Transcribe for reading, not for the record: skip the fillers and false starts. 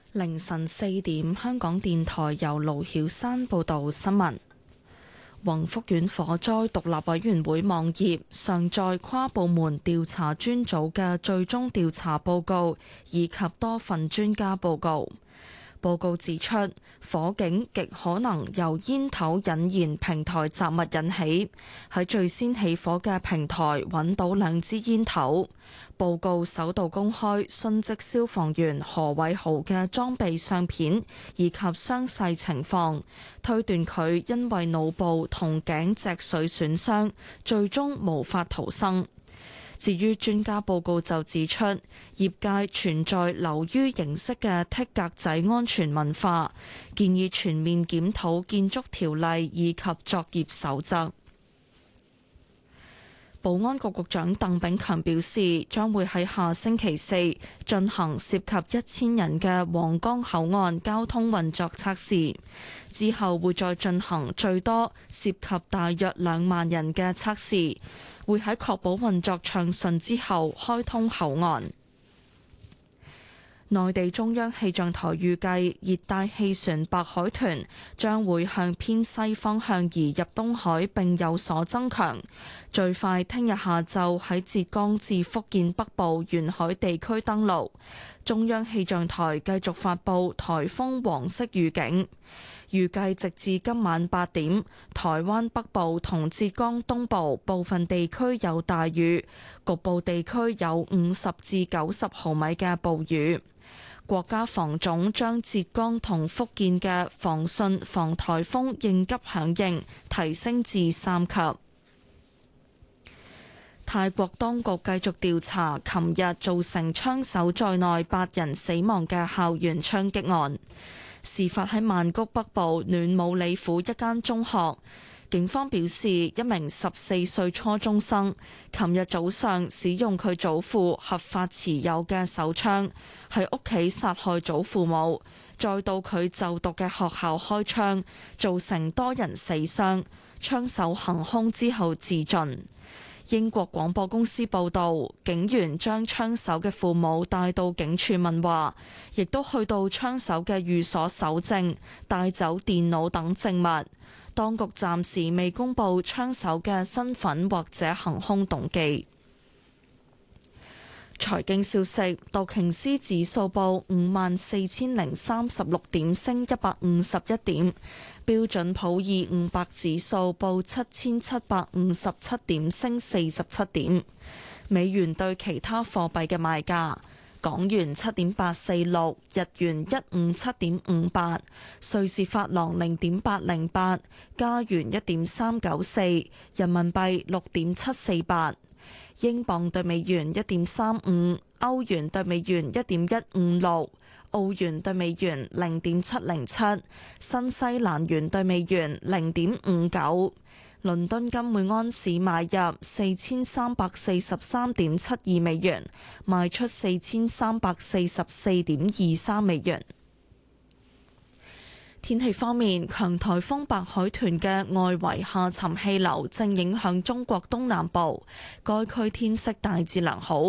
凌晨4點，香港電台由盧曉山報道新聞。宏福苑火災獨立委員會網頁上載跨部門調查專組嘅最終調查報告，以及多份專家報告。報告指出，火警極可能由煙頭引燃平台雜物引起。喺最先起火嘅平台揾到2支煙頭。報告首度公開殉職消防員何偉豪嘅裝備相片以及傷勢情況，推斷佢因為腦部同頸脊髓損傷，最終無法逃生。至於專家報告就指出，業界存在流於形式嘅剔格仔安全文化，建議全面檢討建築條例以及作業守則。保安局局長鄧炳強表示，將會喺下星期4進行涉及1000人嘅皇崗口岸交通運作測試，之後會再進行最多涉及大約2萬人嘅測試，會喺確保運作暢順之後開通口岸。內地中央氣象台預計熱帶氣旋白海豚將會向偏西方向移入東海並有所增強，最快聽日下晝喺浙江至福建北部沿海地區登陸。中央氣象台繼續發布颱風黃色預警，預計直至今晚8點，台灣北部同浙江東部部分地區有大雨，局部地區有50至90毫米嘅暴雨。國家防總將浙江同福建嘅防汛防颱風應急響應提升至3級。泰國當局繼續調查琴日造成槍手在內8人死亡嘅校園槍擊案，事發喺曼谷北部暖武里府一間中學。警方表示，一名14歲初中生琴日早上使用佢祖父合法持有嘅手槍喺屋企殺害祖父母，再到佢就讀嘅學校開槍，造成多人死傷。槍手行兇之後自盡。英國廣播公司報導，警員將槍手嘅父母帶到警署問話，亦都去到槍手嘅寓所搜證，帶走電腦等證物。當局暫時未公布槍手嘅身份或者行兇動機。財經消息，道瓊斯指數報54,036點，升151點；標準普爾500指數報7,757點，升47點。美元對其他貨幣嘅賣價：港元7.846，日元157.58，瑞士法郎0.808，加元1.394，人民幣6.748，英鎊對美元1.35，歐元對美元1.156，澳元對美元0.707，新西蘭元對美元0.59。倫敦金每安士買入4343.72美元，賣出4344.23美元。天氣方面，強颱風白海豚嘅外圍下沉氣流正影響中國東南部，該區天色大致良好。